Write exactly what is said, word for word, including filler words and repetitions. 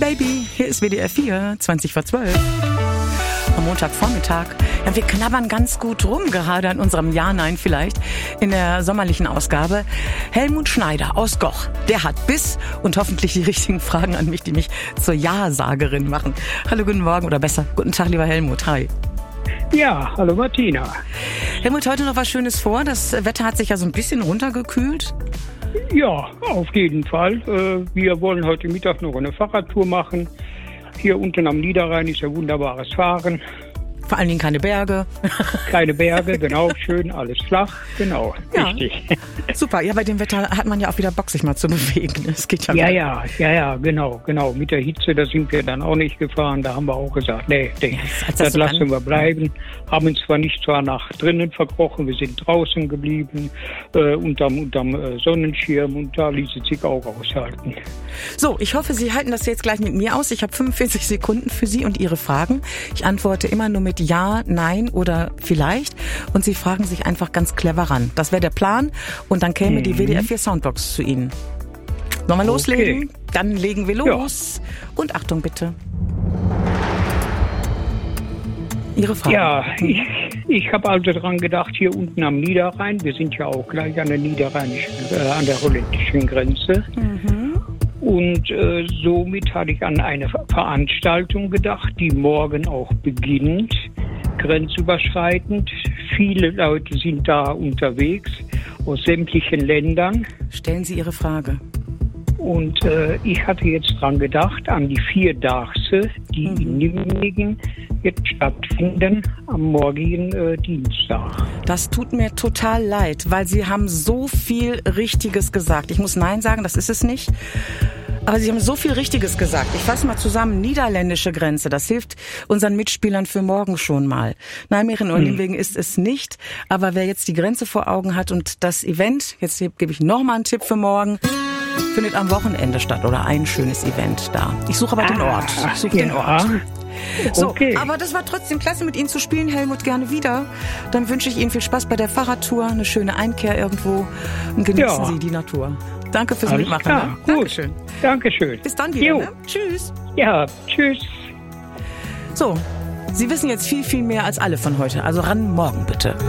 Baby, hier ist W D R vier, zwanzig vor zwölf. Am Montagvormittag. Ja, wir knabbern ganz gut rum, gerade an unserem Ja-Nein vielleicht, in der sommerlichen Ausgabe. Helmut Schneider aus Goch, der hat Biss und hoffentlich die richtigen Fragen an mich, die mich zur Ja-Sagerin machen. Hallo, guten Morgen oder besser, guten Tag, lieber Helmut. Hi. Ja, hallo Martina. Helmut, heute noch was Schönes vor. Das Wetter hat sich ja so ein bisschen runtergekühlt. Ja, auf jeden Fall. Wir wollen heute Mittag noch eine Fahrradtour machen. Hier unten am Niederrhein ist ja wunderbares Fahren. Vor allen Dingen keine Berge. Keine Berge, genau, schön, alles flach, genau, ja. Richtig. Super, ja, bei dem Wetter hat man ja auch wieder Bock, sich mal zu bewegen. Das geht ja Ja, wieder. ja, ja, ja, genau, genau. Mit der Hitze, da sind wir dann auch nicht gefahren. Da haben wir auch gesagt, nee, nee das, das so lassen kann. wir bleiben. Haben uns zwar nicht zwar nach drinnen verkrochen, wir sind draußen geblieben, äh, unterm, unterm äh, Sonnenschirm, und da ließ es sich auch aushalten. So, ich hoffe, Sie halten das jetzt gleich mit mir aus. Ich habe fünfundvierzig Sekunden für Sie und Ihre Fragen. Ich antworte immer nur mit Ja, Nein oder vielleicht. Und Sie fragen sich einfach ganz clever ran. Das wäre der Plan. Und dann käme mhm. die W D R vier Soundbox zu Ihnen. Sollen wir loslegen? Okay. Dann legen wir los. Ja. Und Achtung bitte. Ihre Fragen. Ja, ich, ich habe also dran gedacht, hier unten am Niederrhein, wir sind ja auch gleich an der niederrheinischen, äh, an der holländischen Grenze. Mhm. Und äh, somit hatte ich an eine Veranstaltung gedacht, die morgen auch beginnt, grenzüberschreitend. Viele Leute sind da unterwegs aus sämtlichen Ländern. Stellen Sie Ihre Frage. Und äh, ich hatte jetzt dran gedacht, an die Vierdagsche, die mhm. in Nimwegen jetzt stattfinden am morgigen äh, Dienstag. Das tut mir total leid, weil Sie haben so viel Richtiges gesagt. Ich muss Nein sagen, das ist es nicht. Aber Sie haben so viel Richtiges gesagt. Ich fasse mal zusammen. Niederländische Grenze, das hilft unseren Mitspielern für morgen schon mal. Nijmegen und Nimwegen ist es nicht. Aber wer jetzt die Grenze vor Augen hat und das Event, jetzt gebe ich nochmal einen Tipp für morgen, findet am Wochenende statt oder ein schönes Event da. Ich suche aber ah, den Ort. Ich suche ja. den Ort. So, okay. Aber das war trotzdem klasse, mit Ihnen zu spielen, Helmut, gerne wieder. Dann wünsche ich Ihnen viel Spaß bei der Fahrradtour, eine schöne Einkehr irgendwo und genießen ja. Sie die Natur. Danke fürs Alles Mitmachen. Klar. Ne? Gut. Dankeschön. Dankeschön. Bis dann wieder. Ne? Tschüss. Ja, tschüss. So, Sie wissen jetzt viel, viel mehr als alle von heute. Also ran morgen bitte.